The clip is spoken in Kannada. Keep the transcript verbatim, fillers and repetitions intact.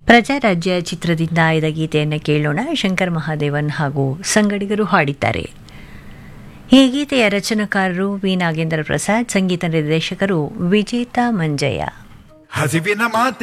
ಪ್ರಜಾರಾಜ್ಯ ಚಿತ್ರದಿಂದ ಆಯ್ದ ಗೀತೆಯನ್ನು ಕೇಳೋಣ. ಶಂಕರ್ ಮಹಾದೇವನ್ ಹಾಗೂ ಸಂಗಡಿಗರು ಹಾಡಿದ್ದಾರೆ. ಈ ಗೀತೆಯ ರಚನಾಕಾರರು ವಿ ನಾಗೇಂದ್ರ ಪ್ರಸಾದ್, ಸಂಗೀತ ನಿರ್ದೇಶಕರು ವಿಜೇತಾ ಮಂಜಯ್ಯ. ಹಸಿವಿನ ಮಾತೆ